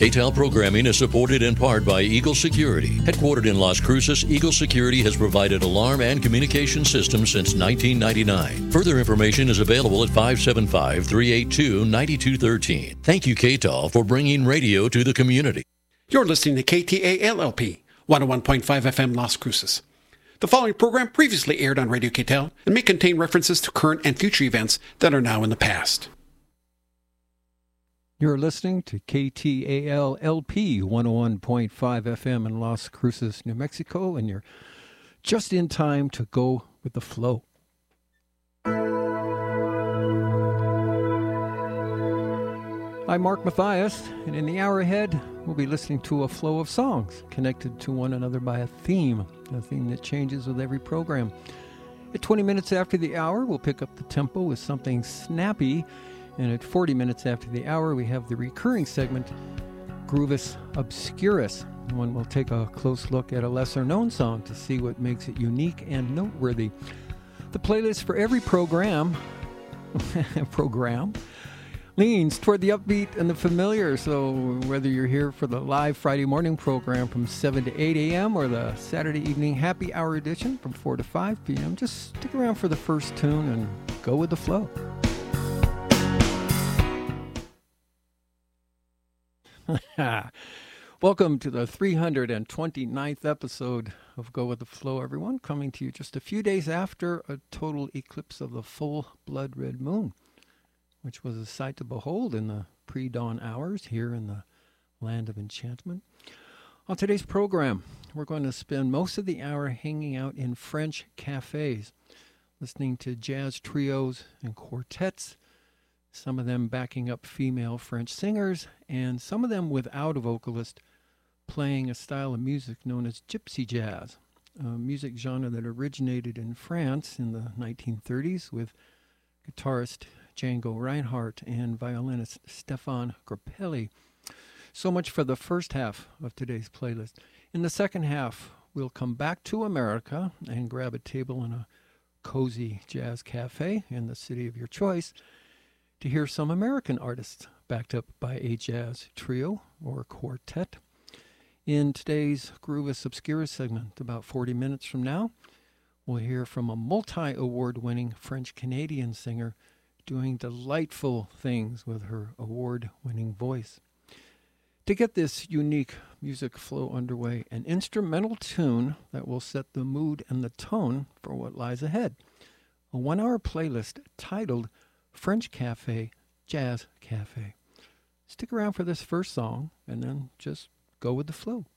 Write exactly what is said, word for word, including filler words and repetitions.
K T E L programming is supported in part by Eagle Security. Headquartered in Las Cruces, Eagle Security has provided alarm and communication systems since nineteen ninety-nine. Further information is available at five seven five, three eight two, nine two one three. Thank you, K T E L, for bringing radio to the community. You're listening to K T A L L P, one oh one point five F M Las Cruces. The following program previously aired on Radio K T E L and may contain references to current and future events that are now in the past. You're listening to K T A L L P one oh one point five F M in Las Cruces, New Mexico, and you're just in time to go with the flow. I'm Mark Mathias, and in the hour ahead, we'll be listening to a flow of songs connected to one another by a theme, a theme that changes with every program. At twenty minutes after the hour, we'll pick up the tempo with something snappy. And at forty minutes after the hour, we have the recurring segment, Groovus Obscurus, when we'll take a close look at a lesser-known song to see what makes it unique and noteworthy. The playlist for every program, program leans toward the upbeat and the familiar, so whether you're here for the live Friday morning program from seven to eight a.m. or the Saturday evening happy hour edition from four to five p.m., just stick around for the first tune and go with the flow. Welcome to the three hundred twenty-ninth episode of Go With The Flow, everyone, coming to you just a few days after a total eclipse of the full blood red moon, which was a sight to behold in the pre-dawn hours here in the land of enchantment. On today's program, we're going to spend most of the hour hanging out in French cafes, listening to jazz trios and quartets, some of them backing up female French singers, and some of them without a vocalist, playing a style of music known as gypsy jazz, a music genre that originated in France in the nineteen thirties with guitarist Django Reinhardt and violinist Stéphane Grappelli. So much for the first half of today's playlist. In the second half, we'll come back to America and grab a table in a cozy jazz cafe in the city of your choice to hear some American artists backed up by a jazz trio or quartet. In today's Groovus Obscurus segment, about forty minutes from now, we'll hear from a multi-award-winning French-Canadian singer doing delightful things with her award-winning voice. To get this unique music flow underway, an instrumental tune that will set the mood and the tone for what lies ahead. A one-hour playlist titled French Cafe, Jazz Cafe. Stick around for this first song and then just go with the flow.